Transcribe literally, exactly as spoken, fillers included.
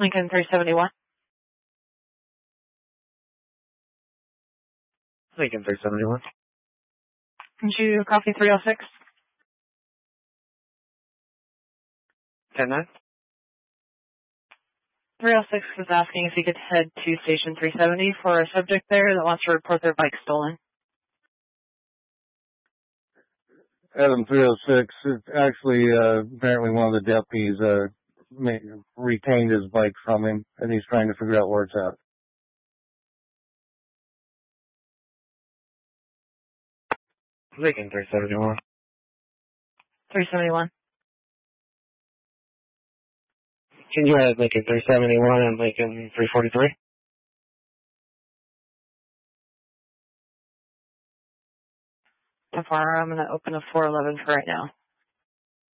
Lincoln three seventy-one. Lincoln three seventy-one. Can you copy three oh six? ten nine. three oh six is asking if you could head to station three seventy for a subject there that wants to report their bike stolen. Adam three oh six, it's actually, uh, apparently one of the deputies, uh, made, retained his bike from him, and he's trying to figure out where it's at. Lincoln three seventy-one. three seventy-one. Can you add Lincoln three seventy-one and Lincoln three forty-three? So far, I'm going to open a four eleven for right now.